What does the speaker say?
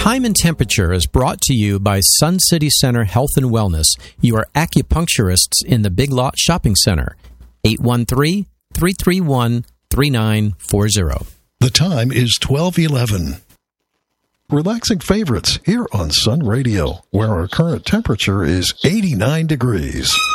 Time and Temperature is brought to you by Sun City Center Health and Wellness, your acupuncturists in the Big Lot Shopping Center. 813-331-3940. The time is 12:11. Relaxing favorites here on Sun Radio, where our current temperature is 89 degrees.